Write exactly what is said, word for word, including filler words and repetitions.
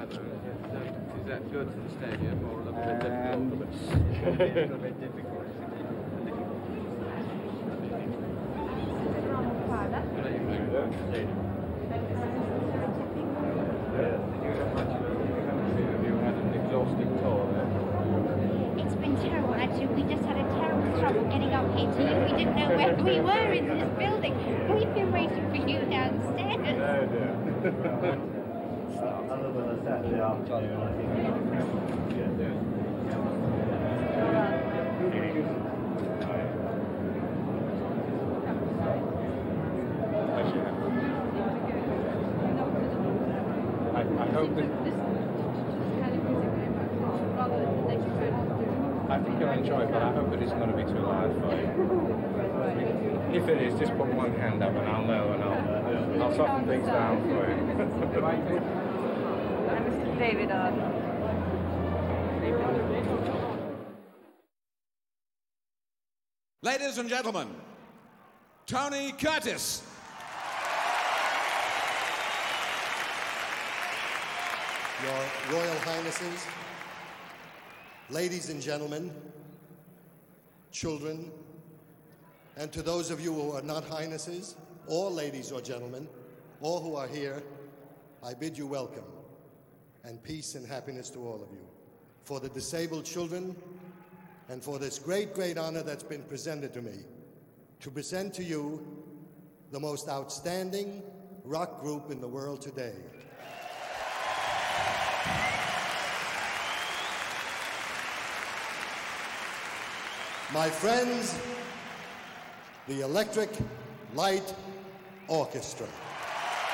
Is that good to the stadium or a little bit Um, difficult? A little bit difficult. Have you had an exhausting tour there? It's been terrible, actually. We just had a terrible trouble getting up here to you. We didn't know where we were in this building. We've been waiting for you downstairs. No, dear. Other than a Saturday afternoon, I think. I, I hope that. I think you'll enjoy it, but I hope that it's going to be too loud for you. If it is, just put one hand up and I'll know and I'll, I'll soften things down for you. And Mister David R. Ladies and gentlemen, Tony Curtis. Your Royal Highnesses, ladies and gentlemen, children, and to those of you who are not Highnesses, or ladies or gentlemen, all who are here, I bid you welcome, and peace and happiness to all of you. For the disabled children, and for this great, great honor that's been presented to me, to present to you the most outstanding rock group in the world today. My friends, the Electric Light Orchestra.